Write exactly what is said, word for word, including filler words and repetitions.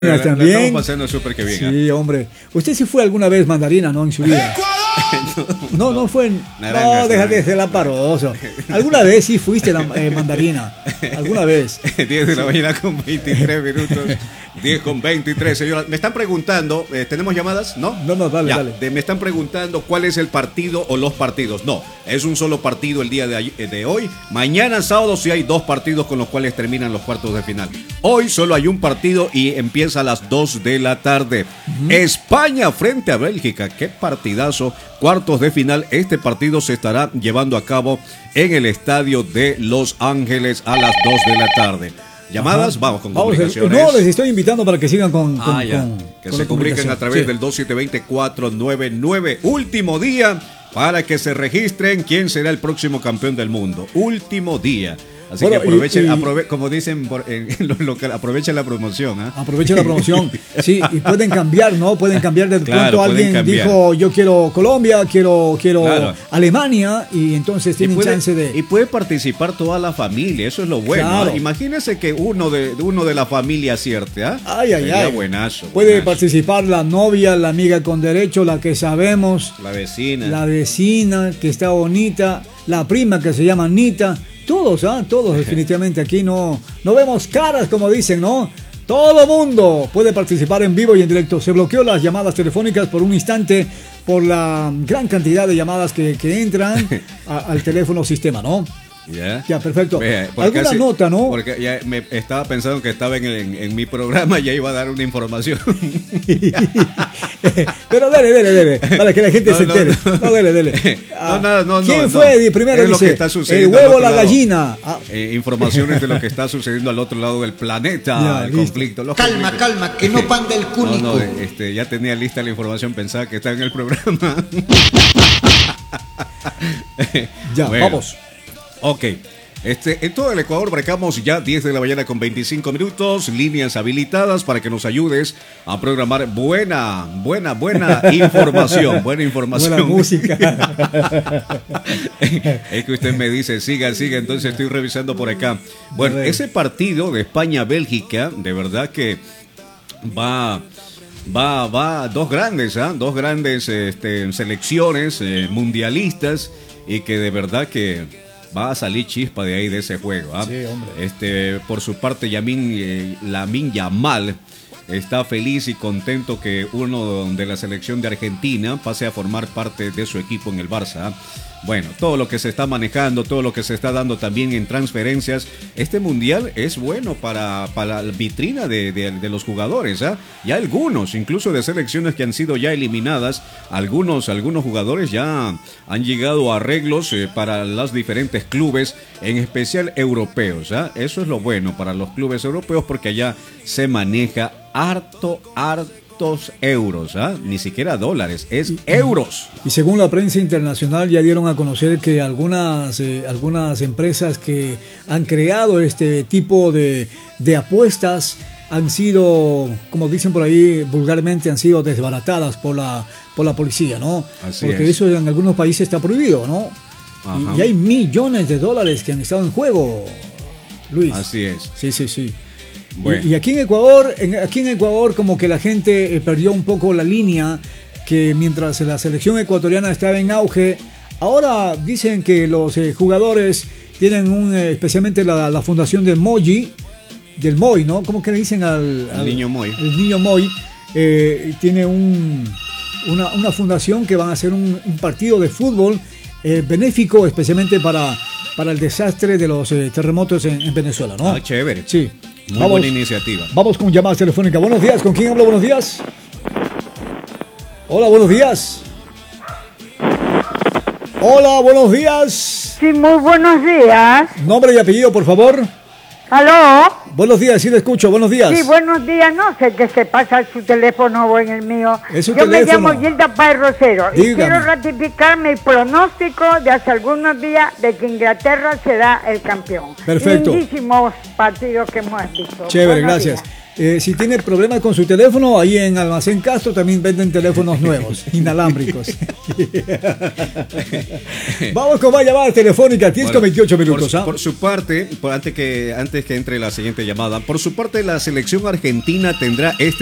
La, también. la estamos pasando súper que bien. Sí, ¿eh? Hombre. Usted sí fue alguna vez mandarina, ¿no? En su vida. No, no fue en... Naranjas, no, déjate de ser laparoso. ¿Alguna vez sí fuiste la, eh, mandarina? ¿Alguna vez? diez de la mañana con veintitrés minutos. diez con veintitrés, señora. Me están preguntando, eh, ¿tenemos llamadas? ¿No? No, no, dale, ya, dale. De, me están preguntando cuál es el partido o los partidos. No, es un solo partido el día de, de hoy. Mañana, sábado, sí hay dos partidos con los cuales terminan los cuartos de final. Hoy solo hay un partido y empieza a las dos de la tarde. Uh-huh. España frente a Bélgica. Qué partidazo. Cuartos de final. Este partido se estará llevando a cabo en el estadio de Los Ángeles a las dos de la tarde. ¿Llamadas? Ajá. Vamos con Vamos, comunicaciones. No, les estoy invitando para que sigan con... con, ah, ya. con que con se comuniquen a través sí. del dos siete dos cero cuatro nueve nueve. Último día para que se registren quién será el próximo campeón del mundo. Último día. Así bueno, que aprovechen, y, y, aprove como dicen por, en, en lo local, aprovechen la promoción. ¿eh? Aprovechen la promoción. Sí, y pueden cambiar, ¿no? Pueden cambiar de claro, pronto alguien cambiar. Dijo, yo quiero Colombia, quiero quiero claro. Alemania, y entonces tienen y puede, chance de... Y puede participar toda la familia, eso es lo bueno. Claro. ¿eh? Imagínense que uno de, uno de la familia acierte, ¿ah? ¿eh? Ay, ay, Sería ay. buenazo. Puede buenazo. participar la novia, la amiga con derecho, la que sabemos. La vecina. La vecina, que está bonita, la prima que se llama Anita. Todos, ¿ah? ¿eh? Todos, definitivamente. Aquí no, no vemos caras, como dicen, ¿no? Todo mundo puede participar en vivo y en directo. Se bloqueó las llamadas telefónicas por un instante por la gran cantidad de llamadas que, que entran a, al teléfono sistema, ¿no? Yeah. Ya, perfecto. Vea, ¿Alguna casi, nota, no? Porque ya me estaba pensando que estaba en, en, en mi programa y ya iba a dar una información. Pero dale, dale, dale, para que la gente no, se entere. No, no, dale, dale. Ah, no, no, no, ¿Quién no, fue no. primero? Es Dice, lo que está sucediendo el huevo o la lado. gallina. Ah. Eh, informaciones de lo que está sucediendo al otro lado del planeta. Ya, el conflicto. Los calma, conflictos. calma, que no panda el cúnico. No, no, este, ya tenía lista la información, pensaba que estaba en el programa. Ya, bueno, vamos. Ok. Este, en todo el Ecuador marcamos ya diez de la mañana con veinticinco minutos, líneas habilitadas para que nos ayudes a programar buena, buena, buena información, buena información. Buena música. Es que usted me dice, siga, siga, entonces estoy revisando por acá. Bueno, ese partido de España-Bélgica, de verdad que va... Va, va, dos grandes, ¿eh? dos grandes este, selecciones eh, mundialistas y que de verdad que va a salir chispa de ahí de ese juego. ¿eh? Sí, hombre. Este, por su parte, Yamin, eh, Lamine Yamal está feliz y contento que uno de la selección de Argentina pase a formar parte de su equipo en el Barça. ¿eh? Bueno, todo lo que se está manejando, todo lo que se está dando también en transferencias, este mundial es bueno para, para la vitrina de, de, de los jugadores. ¿eh? Ya algunos, incluso de selecciones que han sido ya eliminadas, algunos, algunos jugadores ya han llegado a arreglos eh, para los diferentes clubes, en especial europeos. ¿eh? Eso es lo bueno para los clubes europeos porque allá se maneja harto, harto. euros, ¿eh? Ni siquiera dólares, es euros. Y según la prensa internacional ya dieron a conocer que algunas, eh, algunas empresas que han creado este tipo de, de apuestas han sido, como dicen por ahí vulgarmente, han sido desbaratadas por la, por la policía, ¿no? Así Porque es. eso en algunos países está prohibido, ¿no? Y, y hay millones de dólares que han estado en juego, Luis. Así es. Sí, sí, sí. Bueno. Y, y aquí en Ecuador, en, aquí en Ecuador como que la gente eh, perdió un poco la línea, que mientras la selección ecuatoriana estaba en auge, ahora dicen que los eh, jugadores tienen un, eh, especialmente la, la fundación del Moji, del Moy, ¿no? ¿Cómo que le dicen al, al el niño Moy? El niño Moy eh, tiene un, una, una fundación que van a hacer un, un partido de fútbol eh, benéfico, especialmente para, para el desastre de los eh, terremotos en, en Venezuela, ¿no? Ah, chévere. Sí. Muy vamos, buena iniciativa. Vamos con llamadas telefónicas. Buenos días, ¿con quién hablo? Buenos días. Hola, buenos días. Hola, buenos días. Sí, muy buenos días. Nombre y apellido, por favor. ¿Aló? Buenos días, sí le escucho, buenos días. Sí, buenos días, no sé qué se pasa en su teléfono o en el mío. ¿Es su Yo teléfono? me llamo Gilda Páez Rosero. Dígame. Y quiero ratificar mi pronóstico de hace algunos días de que Inglaterra será el campeón. Perfecto. Lindísimos partidos que hemos visto. Chévere, Buenos gracias. días. Eh, si tiene problemas con su teléfono, ahí en Almacén Castro también venden teléfonos nuevos, inalámbricos. Vamos con más llamadas telefónicas, diez con veintiocho minutos. Por, ¿ah? por su parte, por antes que antes que entre la siguiente llamada, por su parte la selección argentina tendrá este